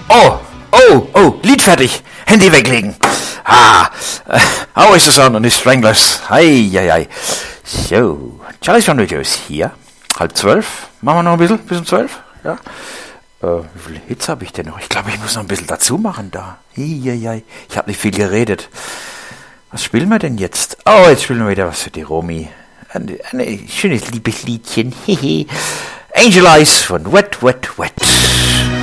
Lied fertig. Handy weglegen. How is the sound on the Stranglers? Ei. So, Charlie's John Radio ist hier. 11:30. Machen wir noch ein bisschen, bis um 12? Ja. Wie viele Hits habe ich denn noch? Ich glaube, ich muss noch ein bisschen dazu machen da. Ich habe nicht viel geredet. Was spielen wir denn jetzt? Jetzt spielen wir wieder was für die Romy. Ein schönes Liebesliedchen. Angel Eyes von Wet, Wet, Wet.